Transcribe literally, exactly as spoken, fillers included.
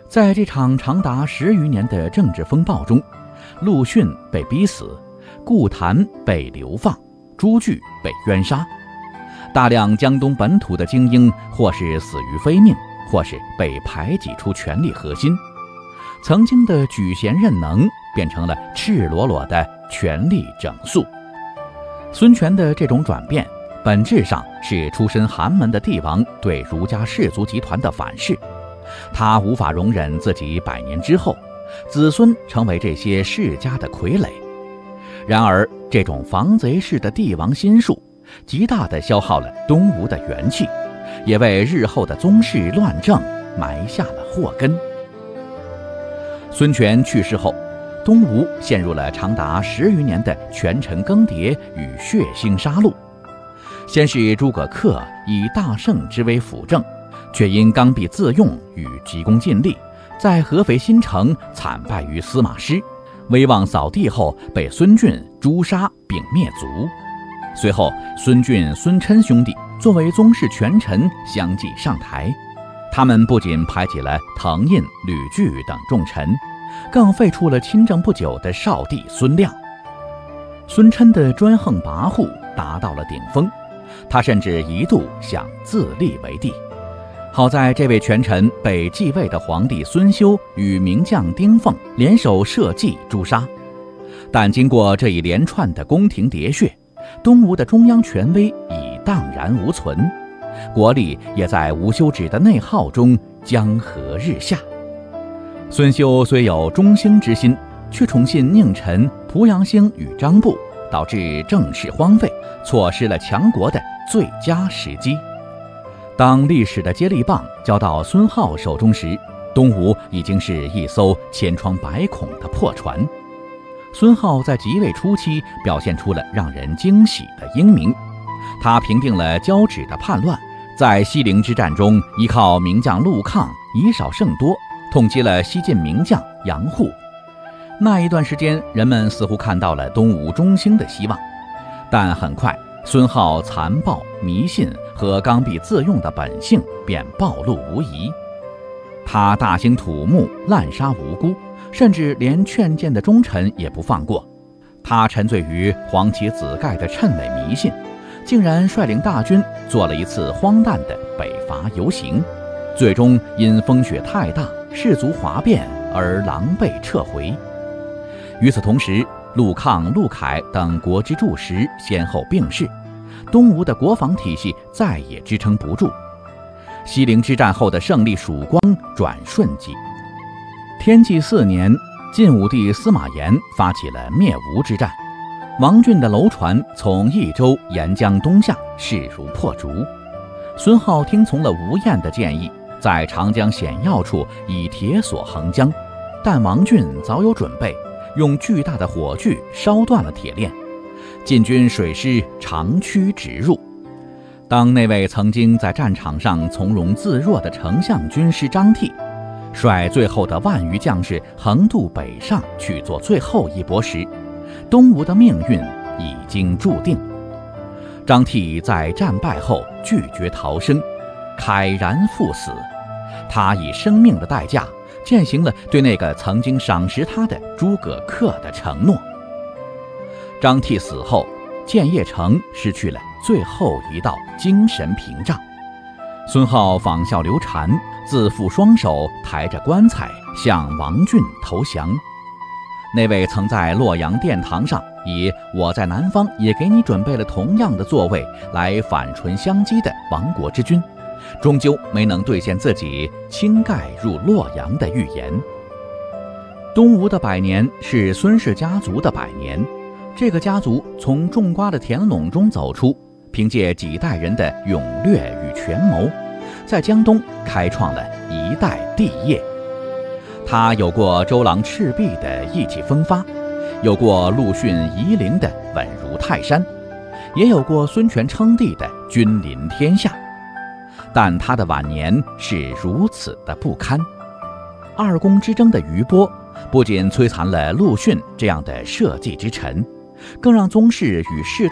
在这场长达十余年的政治风暴中，陆逊被逼死，顾谭被流放，朱据被冤杀。大量江东本土的精英或是死于非命，或是被排挤出权力核心。曾经的举贤任能变成了赤裸裸的权力整肃。孙权的这种转变本质上是出身寒门的帝王对儒家氏族集团的反噬。他无法容忍自己百年之后子孙成为这些世家的傀儡。然而这种防贼式的帝王心术极大地消耗了东吴的元气，也为日后的宗室乱政埋下了祸根。孙权去世后，东吴陷入了长达十余年的权臣更迭与血腥杀戮。先是诸葛恪以大胜之威辅政，却因刚愎自用与急功近利，在合肥新城惨败于司马师，威望扫地后被孙峻诛杀并灭族。随后孙峻、孙琛兄弟作为宗室权臣相继上台，他们不仅排挤了滕胤、吕据等重臣，更废除了亲政不久的少帝孙亮。孙琛的专横跋扈达到了顶峰，他甚至一度想自立为帝。好在这位权臣被继位的皇帝孙休与名将丁奉联手设计诛杀。但经过这一连串的宫廷喋血，东吴的中央权威已荡然无存，国力也在无休止的内耗中江河日下。孙休虽有中兴之心，却宠信佞臣濮阳兴与张布，导致政事荒废，错失了强国的最佳时机。当历史的接力棒交到孙皓手中时，东吴已经是一艘千疮百孔的破船。孙皓在即位初期表现出了让人惊喜的英明，他平定了交趾的叛乱，在西陵之战中依靠名将陆抗以少胜多，痛击了西晋名将杨户。那一段时间，人们似乎看到了东吴中兴的希望，但很快孙皓残暴、迷信和刚愎自用的本性便暴露无遗。他大兴土木，滥杀无辜，甚至连劝谏的忠臣也不放过。他沉醉于黄旗子盖的谶伪迷信，竟然率领大军做了一次荒诞的北伐游行，最终因风雪太大，士卒哗变而狼狈撤回。与此同时，陆抗、陆凯等国之柱石先后病逝，东吴的国防体系再也支撑不住。西陵之战后的胜利曙光转瞬即。天纪四年，晋武帝司马炎发起了灭吴之战，王浚的楼船从益州沿江东下，势如破竹。孙皓听从了吴彦的建议，在长江险要处以铁索横江，但王浚早有准备，用巨大的火炬烧断了铁链，晋军水师长驱直入。当那位曾经在战场上从容自若的丞相军师张替率最后的万余将士横渡北上去做最后一搏时，东吴的命运已经注定。张替在战败后拒绝逃生，慨然赴死。他以生命的代价践行了对那个曾经赏识他的诸葛恪的承诺。张替死后，建业城失去了最后一道精神屏障。孙皓仿效刘禅，自负双手抬着棺材向王浚投降。那位曾在洛阳殿堂上以我在南方也给你准备了同样的座位来反唇相讥的亡国之君，终究没能兑现自己倾盖入洛阳的预言。东吴的百年是孙氏家族的百年，这个家族从种瓜的田垄中走出，凭借几代人的勇略与权谋，在江东开创了一代帝业。他有过周郎赤壁的意气风发，有过陆逊夷陵的稳如泰山，也有过孙权称帝的君临天下。但他的晚年是如此的不堪。二宫之争的余波不仅摧残了陆逊这样的社稷之臣，更让宗室与士